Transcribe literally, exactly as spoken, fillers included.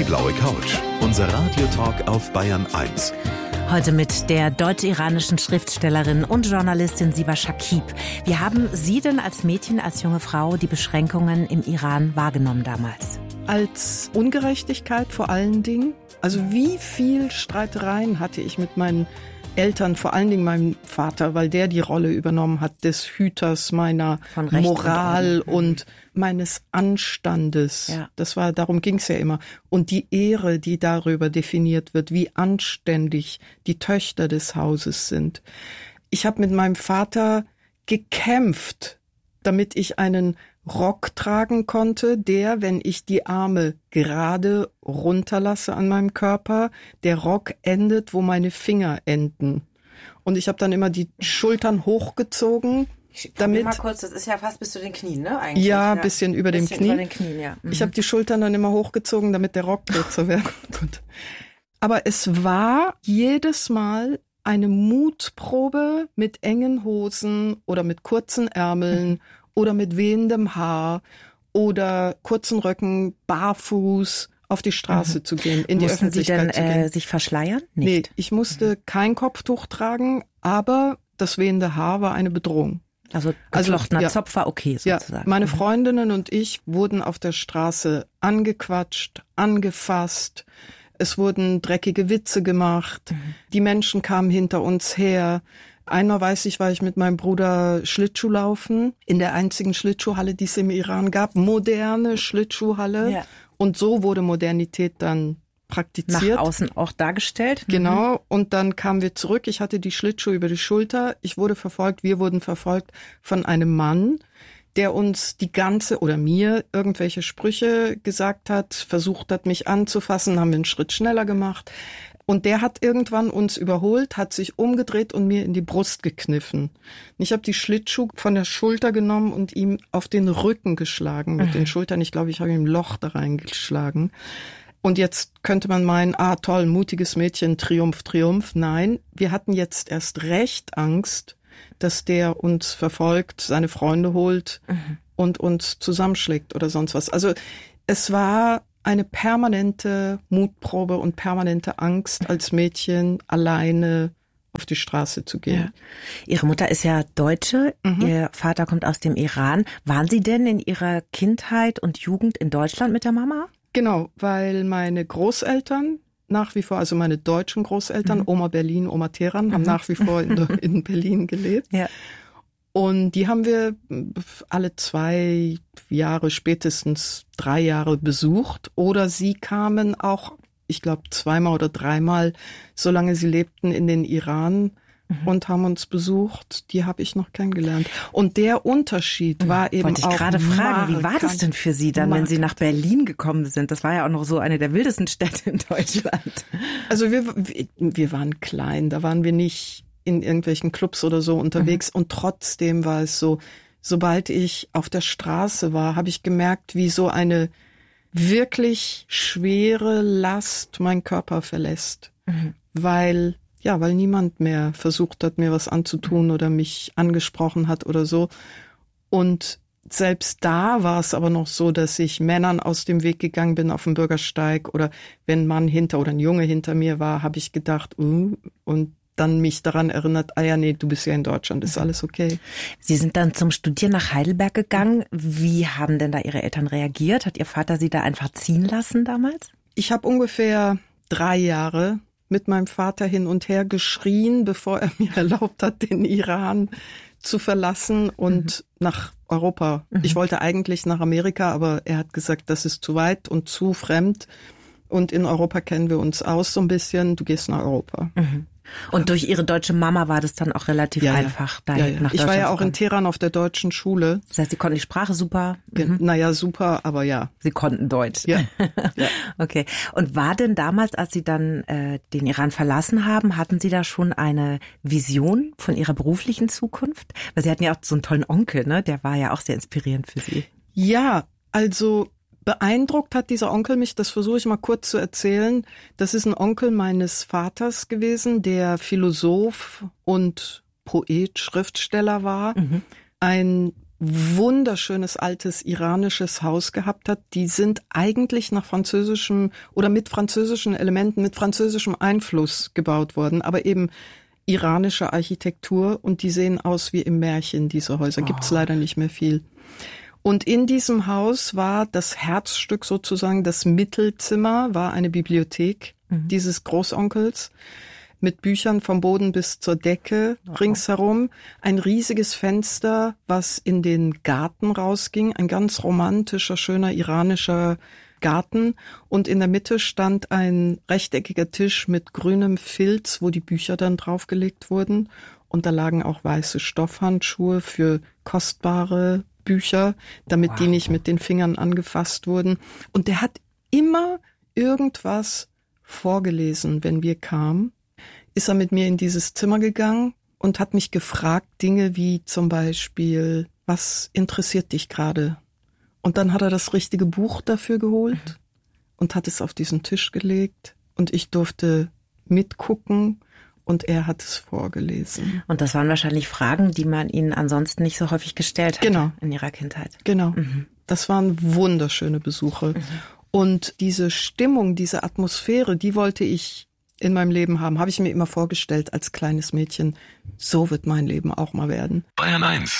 Die blaue Couch. Unser Radiotalk auf Bayern eins. Heute mit der deutsch-iranischen Schriftstellerin und Journalistin Siba Shakib. Wie haben Sie denn als Mädchen, als junge Frau die Beschränkungen im Iran wahrgenommen damals? Als Ungerechtigkeit vor allen Dingen. Also wie viel Streitereien hatte ich mit meinen Eltern, vor allen Dingen meinem Vater, weil der die Rolle übernommen hat des Hüters meiner Moral und, und meines Anstandes. Ja. Das war, darum ging's ja immer. Und die Ehre, die darüber definiert wird, wie anständig die Töchter des Hauses sind. Ich habe mit meinem Vater gekämpft, damit ich einen Rock tragen konnte, der, wenn ich die Arme gerade runterlasse an meinem Körper, der Rock endet, wo meine Finger enden. Und ich habe dann immer die Schultern hochgezogen, ich damit... mal kurz, das ist ja fast bis zu den Knien, ne? Eigentlich. Ja, ein ja. bisschen über bisschen dem Knie. Über den Knien, ja. Mhm. Ich habe die Schultern dann immer hochgezogen, damit der Rock kürzer werden konnte. Aber es war jedes Mal eine Mutprobe mit engen Hosen oder mit kurzen Ärmeln, mhm. oder mit wehendem Haar oder kurzen Röcken, barfuß auf die Straße mhm. zu gehen, in Mussten die Öffentlichkeit Sie denn, zu gehen. Äh, sich verschleiern? Nicht. Nee, ich musste mhm. kein Kopftuch tragen, aber das wehende Haar war eine Bedrohung. Also geflochtener also, ja, Zopf war okay sozusagen. Ja, meine mhm. Freundinnen und ich wurden auf der Straße angequatscht, angefasst. Es wurden dreckige Witze gemacht. Mhm. Die Menschen kamen hinter uns her. Einmal weiß ich, war ich mit meinem Bruder Schlittschuh laufen, in der einzigen Schlittschuhhalle, die es im Iran gab, moderne Schlittschuhhalle. Ja. Und so wurde Modernität dann praktiziert. Nach außen auch dargestellt. Genau. Mhm. Und dann kamen wir zurück. Ich hatte die Schlittschuhe über die Schulter. Ich wurde verfolgt, wir wurden verfolgt von einem Mann, der uns die ganze, oder mir, irgendwelche Sprüche gesagt hat, versucht hat, mich anzufassen, haben wir einen Schritt schneller gemacht. Und der hat irgendwann uns überholt, hat sich umgedreht und mir in die Brust gekniffen. Ich habe die Schlittschuhe von der Schulter genommen und ihm auf den Rücken geschlagen mit mhm. den Schultern. Ich glaube, ich habe ihm ein Loch da reingeschlagen. Und jetzt könnte man meinen, ah toll, mutiges Mädchen, Triumph, Triumph. Nein, wir hatten jetzt erst recht Angst, dass der uns verfolgt, seine Freunde holt mhm. und uns zusammenschlägt oder sonst was. Also es war eine permanente Mutprobe und permanente Angst, als Mädchen alleine auf die Straße zu gehen. Ja. Ihre Mutter ist ja Deutsche, mhm. Ihr Vater kommt aus dem Iran. Waren Sie denn in Ihrer Kindheit und Jugend in Deutschland mit der Mama? Genau, weil meine Großeltern nach wie vor, also meine deutschen Großeltern, mhm. Oma Berlin, Oma Teheran, mhm. haben nach wie vor in, in Berlin gelebt. Ja. Und die haben wir alle zwei Jahre, spätestens drei Jahre besucht. Oder sie kamen auch, ich glaube, zweimal oder dreimal, solange sie lebten, in den Iran mhm. und haben uns besucht. Die habe ich noch kennengelernt. Und der Unterschied mhm. war eben Wollte ich auch gerade fragen, wie war das denn für Sie dann, markant. Wenn Sie nach Berlin gekommen sind? Das war ja auch noch so eine der wildesten Städte in Deutschland. Also wir, wir waren klein, da waren wir nicht in irgendwelchen Clubs oder so unterwegs. Mhm. Und trotzdem war es so, sobald ich auf der Straße war, habe ich gemerkt, wie so eine wirklich schwere Last meinen Körper verlässt. Mhm. Weil, ja, weil niemand mehr versucht hat, mir was anzutun oder mich angesprochen hat oder so. Und selbst da war es aber noch so, dass ich Männern aus dem Weg gegangen bin auf dem Bürgersteig oder wenn ein Mann hinter oder ein Junge hinter mir war, habe ich gedacht, uh, und dann mich daran erinnert, ah ja, nee, du bist ja in Deutschland, ist alles okay. Sie sind dann zum Studieren nach Heidelberg gegangen. Wie haben denn da Ihre Eltern reagiert? Hat Ihr Vater Sie da einfach ziehen lassen damals? Ich habe ungefähr drei Jahre mit meinem Vater hin und her geschrien, bevor er mir erlaubt hat, den Iran zu verlassen und mhm. nach Europa. Mhm. Ich wollte eigentlich nach Amerika, aber er hat gesagt, das ist zu weit und zu fremd. Und in Europa kennen wir uns aus so ein bisschen. Du gehst nach Europa. Mhm. Und durch Ihre deutsche Mama war das dann auch relativ ja, einfach, da ja, ja. nach Deutschland Ich war ja auch in Teheran auf der deutschen Schule. Das heißt, Sie konnten die Sprache super? Mhm. Naja, super, aber ja. Sie konnten Deutsch? Ja. ja. Okay. Und war denn damals, als Sie dann äh, den Iran verlassen haben, hatten Sie da schon eine Vision von Ihrer beruflichen Zukunft? Weil Sie hatten ja auch so einen tollen Onkel, ne? Der war ja auch sehr inspirierend für Sie. Ja, also beeindruckt hat dieser Onkel mich, das versuche ich mal kurz zu erzählen. Das ist ein Onkel meines Vaters gewesen, der Philosoph und Poet, Schriftsteller war. Mhm. Ein wunderschönes altes iranisches Haus gehabt hat. Die sind eigentlich nach französischem oder mit französischen Elementen, mit französischem Einfluss gebaut worden, aber eben iranische Architektur und die sehen aus wie im Märchen, diese Häuser. Gibt's Oh. leider nicht mehr viel. Und in diesem Haus war das Herzstück sozusagen, das Mittelzimmer war eine Bibliothek mhm. dieses Großonkels mit Büchern vom Boden bis zur Decke oh. ringsherum. Ein riesiges Fenster, was in den Garten rausging. Ein ganz romantischer, schöner iranischer Garten. Und in der Mitte stand ein rechteckiger Tisch mit grünem Filz, wo die Bücher dann draufgelegt wurden. Und da lagen auch weiße Stoffhandschuhe für kostbare Bücher, damit wow. die nicht mit den Fingern angefasst wurden. Und der hat immer irgendwas vorgelesen, wenn wir kamen. Ist er mit mir in dieses Zimmer gegangen und hat mich gefragt, Dinge wie zum Beispiel, was interessiert dich gerade? Und dann hat er das richtige Buch dafür geholt mhm. und hat es auf diesen Tisch gelegt und ich durfte mitgucken. Und er hat es vorgelesen. Und das waren wahrscheinlich Fragen, die man Ihnen ansonsten nicht so häufig gestellt hat genau. in Ihrer Kindheit. Genau. Mhm. Das waren wunderschöne Besuche. Mhm. Und diese Stimmung, diese Atmosphäre, die wollte ich in meinem Leben haben. Habe ich mir immer vorgestellt als kleines Mädchen. So wird mein Leben auch mal werden. Bayern eins.